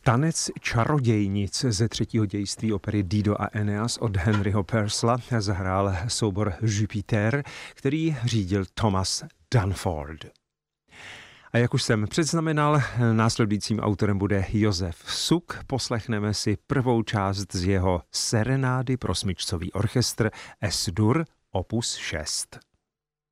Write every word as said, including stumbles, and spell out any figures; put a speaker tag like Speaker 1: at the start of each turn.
Speaker 1: Tanec čarodějnic ze třetího dějství opery Dido a Eneas od Henryho Purcella zahrál soubor Jupiter, který řídil Thomas Dunford. A jak už jsem předznamenal, následujícím autorem bude Josef Suk. Poslechneme si prvou část z jeho serenády pro smyčcový orchestr Es-dur opus šest.